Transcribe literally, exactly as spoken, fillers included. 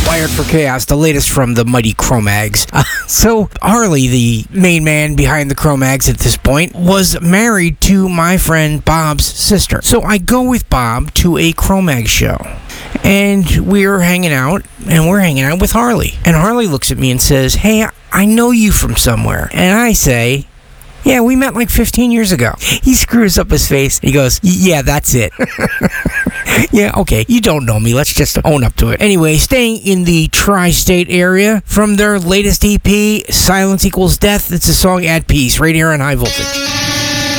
Wired for Chaos, the latest from the mighty Cro-Mags. Uh, so, Harley, the main man behind the Cro-Mags at this point, was married to my friend Bob's sister. So I go with Bob to a Cro-Mag show. And we're hanging out, and we're hanging out with Harley. And Harley looks at me and says, "Hey, I know you from somewhere." And I say, "Yeah, we met like fifteen years ago." He screws up his face. He goes, "Yeah, that's it." Yeah, okay, you don't know me. Let's just own up to it. Anyway, staying in the tri-state area, from their latest E P, Silence Equals Death, it's a song At Peace, right here on High Voltage.